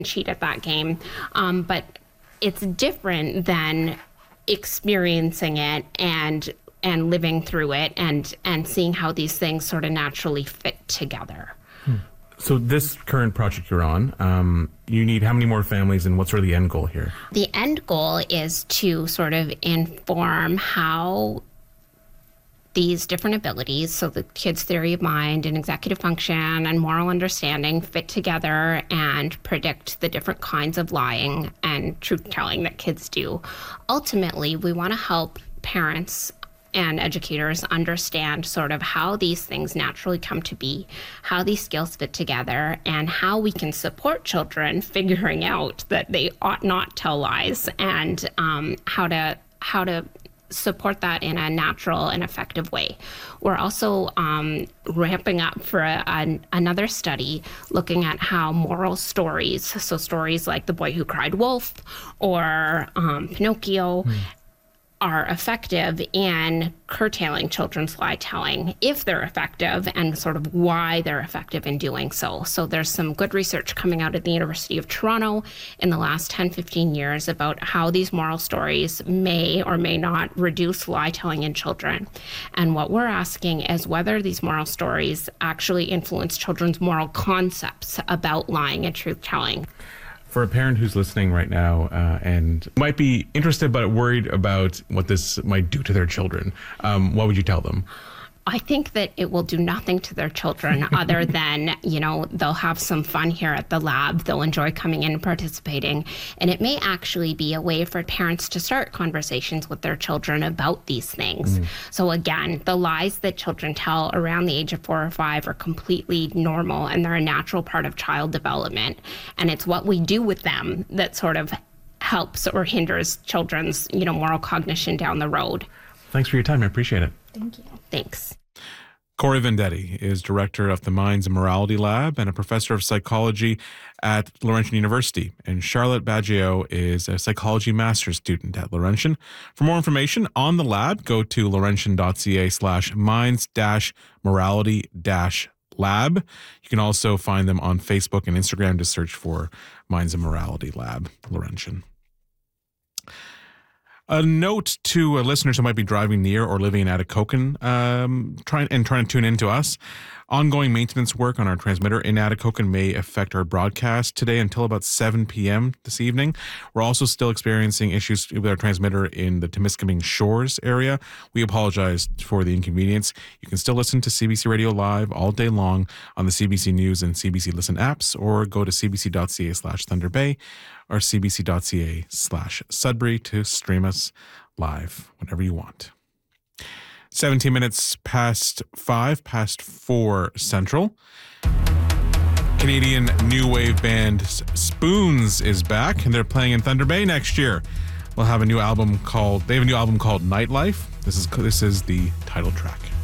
cheat at that game. But it's different than experiencing it and living through it and seeing how these things sort of naturally fit together. So this current project you're on, you need how many more families, and what's sort of the end goal here? The end goal is to sort of inform how these different abilities, so the kids' theory of mind and executive function and moral understanding, fit together and predict the different kinds of lying and truth-telling that kids do. Ultimately, we want to help parents and educators understand sort of how these things naturally come to be, how these skills fit together, and how we can support children figuring out that they ought not tell lies, and how to support that in a natural and effective way. We're also ramping up for another study looking at how moral stories, so stories like The Boy Who Cried Wolf or Pinocchio, are effective in curtailing children's lie telling, if they're effective, and sort of why they're effective in doing so. So there's some good research coming out at the University of Toronto in the last 10-15 years about how these moral stories may or may not reduce lie telling in children. And what we're asking is whether these moral stories actually influence children's moral concepts about lying and truth telling. For a parent who's listening right now and might be interested but worried about what this might do to their children, what would you tell them? I think that it will do nothing to their children other than, they'll have some fun here at the lab. They'll enjoy coming in and participating. And it may actually be a way for parents to start conversations with their children about these things. So again, the lies that children tell around the age of 4 or 5 are completely normal, and they're a natural part of child development. And it's what we do with them that sort of helps or hinders children's, moral cognition down the road. Thanks for your time. I appreciate it. Thank you. Thanks. Corey Vendetti is director of the Minds and Morality Lab and a professor of psychology at Laurentian University. And Charlotte Baggio is a psychology master's student at Laurentian. For more information on the lab, go to laurentian.ca/minds-morality-lab. You can also find them on Facebook and Instagram to search for Minds and Morality Lab, Laurentian. A note to listeners who might be driving near or living in Atikokan, trying to tune in to us. Ongoing maintenance work on our transmitter in Atikokan may affect our broadcast today until about 7 p.m. this evening. We're also still experiencing issues with our transmitter in the Temiskaming Shores area. We apologize for the inconvenience. You can still listen to CBC Radio Live all day long on the CBC News and CBC Listen apps, or go to cbc.ca/Thunder Bay or cbc.ca/Sudbury to stream us live whenever you want. 17 minutes past 4 Central. Canadian new wave band Spoons is back, and they're playing in Thunder Bay next year. They have a new album called Nightlife. This is the title track.